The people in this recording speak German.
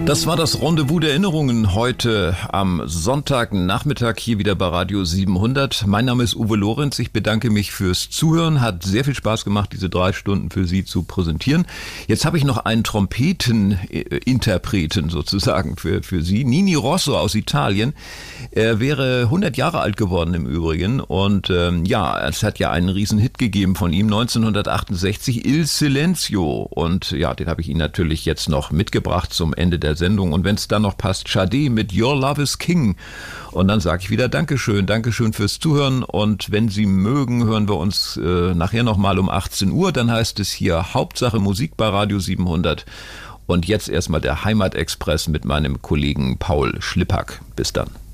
Das war das Rendezvous der Erinnerungen heute am Sonntagnachmittag hier wieder bei Radio 700. Mein Name ist Uwe Lorenz. Ich bedanke mich fürs Zuhören. Hat sehr viel Spaß gemacht, diese 3 Stunden für Sie zu präsentieren. Jetzt habe ich noch einen Trompeteninterpreten sozusagen für Sie. Nini Rosso aus Italien. Er wäre 100 Jahre alt geworden im Übrigen. Und es hat ja einen riesen Hit gegeben von ihm, 1968, Il Silenzio. Und ja, den habe ich Ihnen natürlich jetzt noch mitgebracht zum Ende der Sendung. Und wenn es dann noch passt, Sade mit Your Love is King. Und dann sage ich wieder Dankeschön fürs Zuhören. Und wenn Sie mögen, hören wir uns nachher nochmal um 18 Uhr. Dann heißt es hier Hauptsache Musik bei Radio 700. Und jetzt erstmal der Heimatexpress mit meinem Kollegen Paul Schlippack. Bis dann.